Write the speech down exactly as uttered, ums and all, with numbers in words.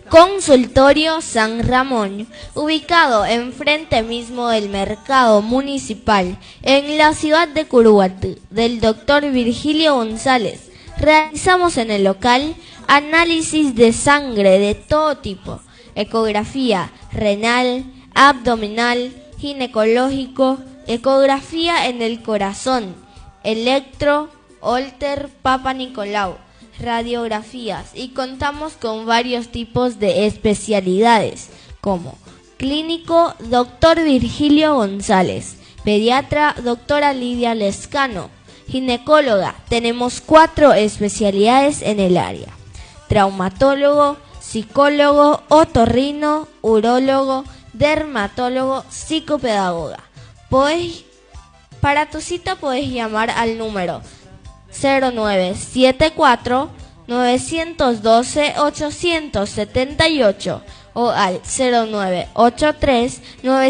Consultorio San Ramón, ubicado enfrente mismo del mercado municipal en la ciudad de Curuguatí, del doctor Virgilio González. Realizamos en el local análisis de sangre de todo tipo, ecografía renal, abdominal, ginecológico, ecografía en el corazón, electro, Holter, Papa Nicolau, radiografías, y contamos con varios tipos de especialidades como clínico doctor Virgilio González, pediatra doctora Lidia Lescano, ginecóloga, tenemos cuatro especialidades en el área: traumatólogo, psicólogo, otorrino, urólogo, dermatólogo, psicopedagoga. Podés, para tu cita podés llamar al número cero nueve siete cuatro, nueve uno dos, ocho siete ocho o al cero nueve ocho tres, nueve